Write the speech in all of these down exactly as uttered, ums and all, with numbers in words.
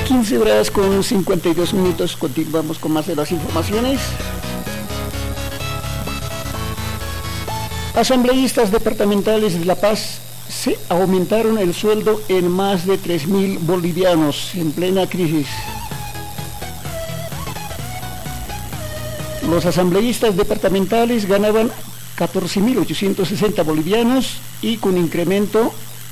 quince horas con cincuenta y dos minutos, continuamos con más de las informaciones. Asambleístas departamentales de La Paz se aumentaron el sueldo en más de tres mil bolivianos en plena crisis. Los asambleístas departamentales ganaban catorce mil ochocientos sesenta bolivianos y con incremento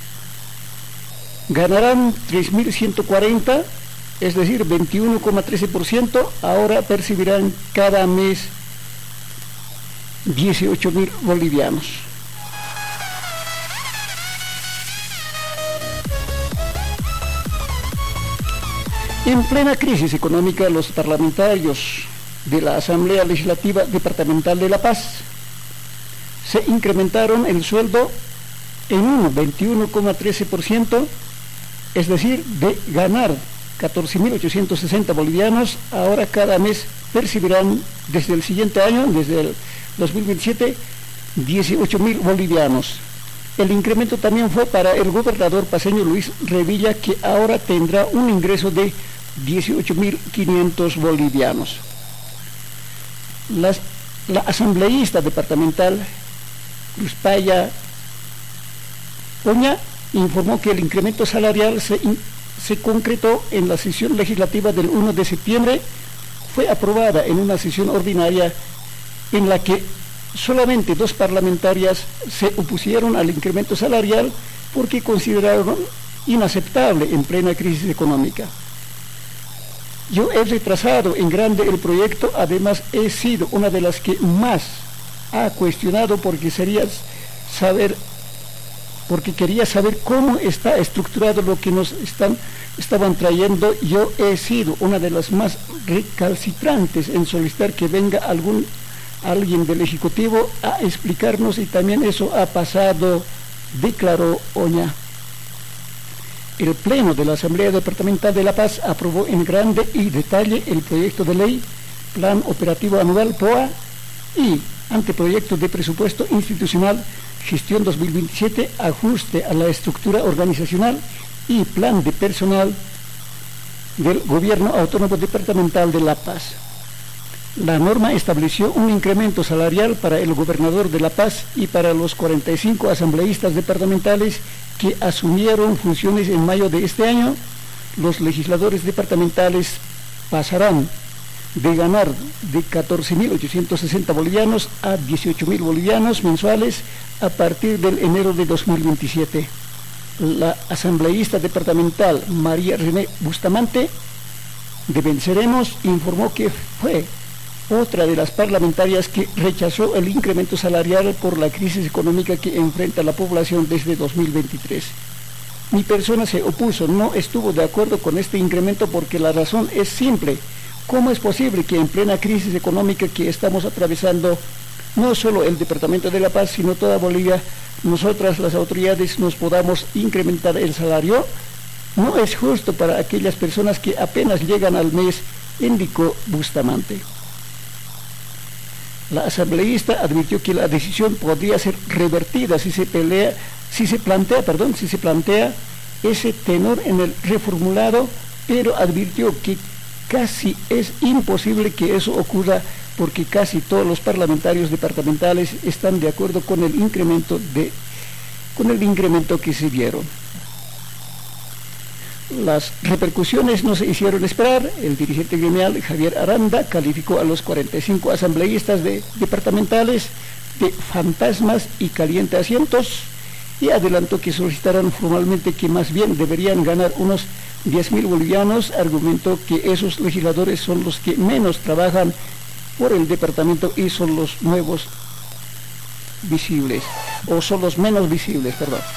ganarán tres mil ciento cuarenta, es decir, veintiuno coma trece por ciento. Ahora percibirán cada mes dieciocho mil bolivianos. En plena crisis económica, los parlamentarios de la Asamblea Legislativa Departamental de La Paz se incrementaron el sueldo en un veintiuno coma trece por ciento, es decir, de ganar catorce mil ochocientos sesenta bolivianos, ahora cada mes percibirán desde el siguiente año, desde el dos mil veintisiete, dieciocho mil bolivianos. El incremento también fue para el gobernador paceño Luis Revilla, que ahora tendrá un ingreso de dieciocho mil quinientos bolivianos. Las, la asambleísta departamental Cruz Paya Oña informó que el incremento salarial se, in, se concretó en la sesión legislativa del primero de septiembre, fue aprobada en una sesión ordinaria en la que solamente dos parlamentarias se opusieron al incremento salarial porque consideraron inaceptable en plena crisis económica. Yo he retrasado en grande el proyecto, además he sido una de las que más ha cuestionado porque sería saber, porque quería saber cómo está estructurado lo que nos están, estaban trayendo. Yo he sido una de las más recalcitrantes en solicitar que venga algún alguien del Ejecutivo a explicarnos, y también eso ha pasado, declaró Oña. El Pleno de la Asamblea Departamental de La Paz aprobó en grande y detalle el proyecto de ley, Plan Operativo Anual P O A y Anteproyecto de Presupuesto Institucional Gestión dos mil veintisiete, Ajuste a la Estructura Organizacional y Plan de Personal del Gobierno Autónomo Departamental de La Paz. La norma estableció un incremento salarial para el gobernador de La Paz y para los cuarenta y cinco asambleístas departamentales que asumieron funciones en mayo de este año. Los legisladores departamentales pasarán de ganar de catorce mil ochocientos sesenta bolivianos a dieciocho mil bolivianos mensuales a partir del enero de dos mil veintisiete. La asambleísta departamental María René Bustamante de Venceremos informó que fue otra de las parlamentarias que rechazó el incremento salarial por la crisis económica que enfrenta la población desde dos mil veintitrés. Mi persona se opuso, no estuvo de acuerdo con este incremento porque la razón es simple. ¿Cómo es posible que en plena crisis económica que estamos atravesando, no solo el Departamento de La Paz, sino toda Bolivia, nosotras las autoridades nos podamos incrementar el salario? No es justo para aquellas personas que apenas llegan al mes, indicó Bustamante. La asambleísta advirtió que la decisión podría ser revertida si se pelea, si se plantea, perdón, si se plantea ese tenor en el reformulado, pero advirtió que casi es imposible que eso ocurra porque casi todos los parlamentarios departamentales están de acuerdo con el incremento de, con el incremento que se dieron. Las repercusiones no se hicieron esperar. El dirigente gremial Javier Aranda calificó a los cuarenta y cinco asambleístas de, departamentales de fantasmas y caliente asientos y adelantó que solicitaron formalmente que más bien deberían ganar unos diez mil bolivianos. Argumentó que esos legisladores son los que menos trabajan por el departamento y son los nuevos visibles, o son los menos visibles, perdón.